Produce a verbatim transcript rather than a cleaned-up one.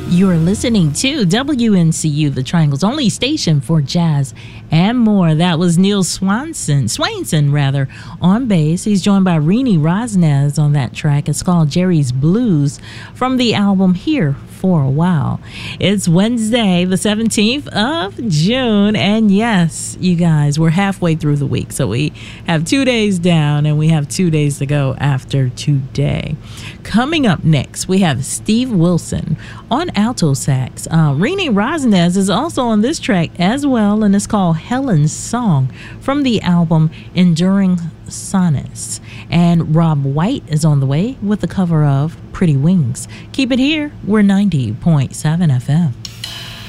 You're listening to W N C U, the Triangle's only station for jazz and more. That was Neil Swanson, Swainson rather, on bass. He's joined by Rini Rosnes on that track. It's called Jerry's Blues from the album Here for a While. It's Wednesday, the seventeenth of June, and yes, you guys, we're halfway through the week, so we have two days down and we have two days to go after today. Coming up next, we have Steve Wilson on alto sax. Uh, Rini Rosnes is also on this track as well, and it's called Helen's Song from the album Enduring Sonnets. And Rob White is on the way with the cover of Pretty Wings. Keep it here. We're ninety point seven F M.